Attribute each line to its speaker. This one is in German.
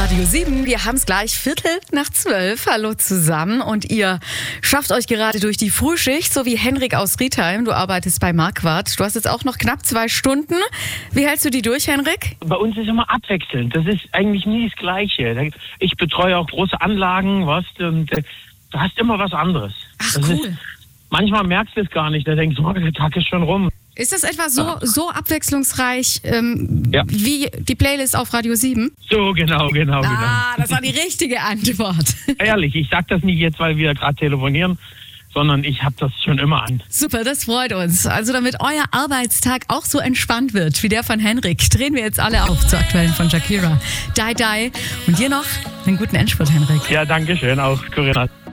Speaker 1: Radio 7. Wir haben es gleich 11:45. Hallo zusammen. Und ihr schafft euch gerade durch die Frühschicht, so wie Henrik aus Riedheim. Du arbeitest bei Marquardt. Du hast jetzt auch noch knapp 2 Stunden. Wie hältst du die durch, Henrik?
Speaker 2: Bei uns ist immer abwechselnd. Das ist eigentlich nie das Gleiche. Ich betreue auch große Anlagen, und du hast immer was anderes.
Speaker 1: Ach,
Speaker 2: das
Speaker 1: cool.
Speaker 2: Manchmal merkst du es gar nicht. Da denkst du, der Tag ist schon rum.
Speaker 1: Ist das etwa so abwechslungsreich
Speaker 2: Ja.
Speaker 1: wie die Playlist auf Radio 7?
Speaker 2: So, genau.
Speaker 1: Das war die richtige Antwort.
Speaker 2: Ehrlich, ich sag das nicht jetzt, weil wir gerade telefonieren, sondern ich habe das schon immer an.
Speaker 1: Super, das freut uns. Also damit euer Arbeitstag auch so entspannt wird wie der von Henrik, drehen wir jetzt alle auf zur aktuellen von Shakira. Die Die. Und dir noch einen guten Endspurt, Henrik.
Speaker 2: Ja, danke schön auch, Corinna.